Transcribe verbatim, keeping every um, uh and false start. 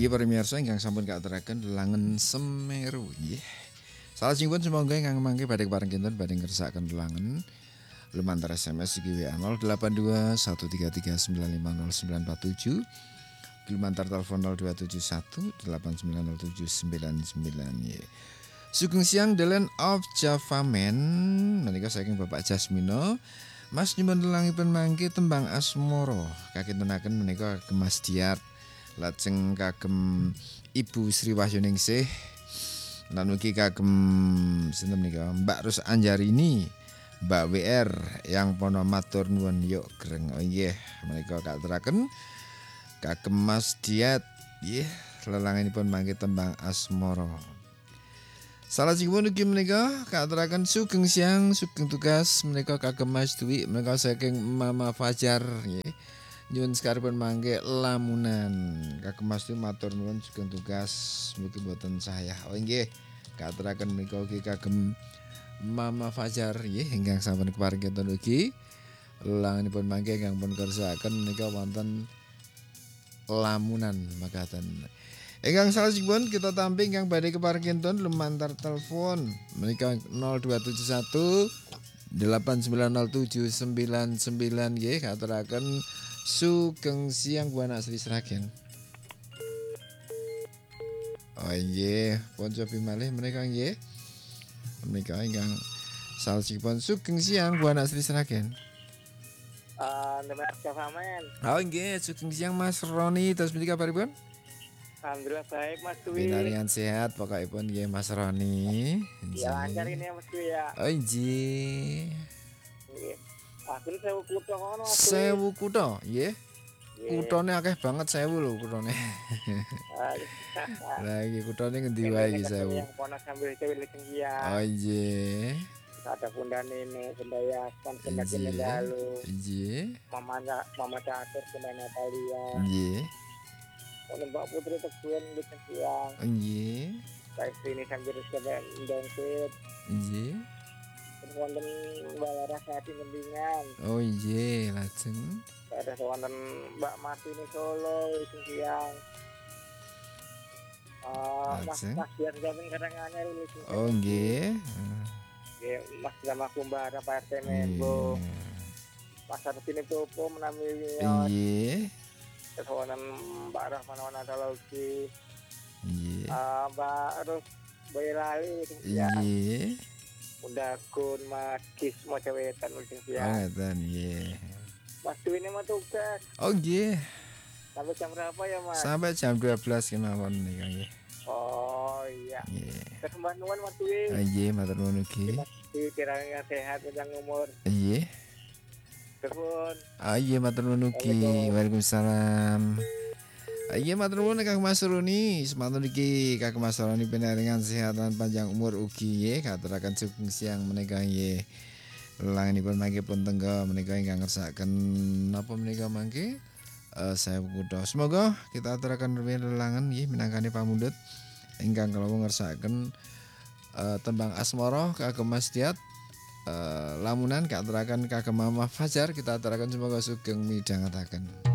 Inggih pamirsa ingkang sampun kaaturaken Delangen Semeru nggih. Salajengipun sumangga ingkang mangke badhe kepareng kinten badhe ngersakaken Delangen lumantar S M S iki W A nol delapan dua satu tiga tiga sembilan lima nol sembilan empat tujuh lumantar telepon nol dua tujuh satu delapan sembilan nol tujuh sembilan sembilan nggih. Sugeng siang Delen of Java Man menika saking Bapak Jasmino. Mas nyuwun delangipun mangke tembang asmara kakintenaken menika Mas Diat. Lajeng kagem Ibu Sri Wahyuningsih lan ugi kagem sinten menika Mbak Rus Anjarini, Mbak W R yang pono matur nuwun yuk greng. Oh nggih, menika katuraken kagem Mas Diat nggih lelangenipun mangke tembang asmara. Salajengipun ugi menika katuraken sugeng siang sugeng tugas menika kagem Mas Dwi menika saking Mama Fajar nggih. Nyuwun sekaripun mangke lamunan kagem Mas Dwi matur nuwun sugeng tugas mugi boten saya. Oh nggih, katuraken menika ugi kagem Mama Fajar nggih ingkang sampun keparing kinten ugi lelangenipun mangke ingkang pun kersakaken menika wonten lamunan makaten. Ingkang salajengipun kita tampi ingkang badhe keparing kinten lumantar telepon menika nol dua tujuh satu delapan sembilan nol tujuh sembilan sembilan nggih katuraken sugeng siang Bu Anak Sri Sragen. Oh nggih, pun cobi malih menika nggih. Menika ingkang salajengipun sugeng siang Bu Anak Sri Sragen. Uh, Mas Jafamen. Oh nggih, sugeng siang Mas Roni. Terus menika kabaripun? Alhamdulillah baik Mas Dwi. Binaringan sehat pokokipun nggih Mas Roni. Ya lancar ini ya Mas Dwi ya. Oh nggih. Nggih. Aku sewu kutho kono Mas Dwi. Sewu kutho, nggih. Kuthone akeh banget sewu lho kuthone. Lah iki kuthone ngendi wae iki sewu. Yang pono sambil cewek ya. Oh nggih. Ada Bundane ini, Bunda Yasan, Bunda Kindalu. Nggih. Mamanya Mama Catur, Bunda Natalia. Nggih. Ono Mbak Putri Teguhan di siang. Nggih. Baik sini sambil sekedar ndongsit. Nggih. Wonten Mbak Larasati Mendingan. Oh nggih, lajeng. Ada wonten Mbak Martini Solo di siang. Uh, Mas Mas biar jamin kadang-kadang rilis. Oh nggih. Nggih, Mas sama Kumbara Pak R T Membo. Pasar sini Topo menami Nggih. Kesowanan Mbak Rahman Wanatalogi. Nggih. Uh, Mbak Rus Boyrali ya. Nggih. Unda Kun Mas Kis mau cewetan udah ya. Oh ngeten nggih. Mas Dwi ini mau tugas. Oh nggih. Sampai jam berapa ya Mas? Sampai jam dua belas kemawon nika nggih. Oh iya. Nggih. Kesempatan nuwun Mas Dwi. Oh nggih, matur nuwun ugi. Mas Dwi kiranya sehat panjang umur. Nggih. Terus. Ah iya matur nuwun ugi. Waalaikumsalam. Iya matur nuwun Kang Mas Roni, semanten iki Kang Mas Roni pinaringan sehat lan panjang umur ugi nggih. Katuraken sugeng siang menika nggih. Lelangenipun mangke pun tenggo menika ingkang ngersakaken napa menika mangke uh, saya kutho. Semoga kita aturaken lelangen nggih minangkane pamundhut ingkang kala ngersakaken uh, tembang asmara kagem Mas Diat. Uh, lamunan katuraken kagem Mama Fajar kita aturaken semoga sugeng midhangetaken.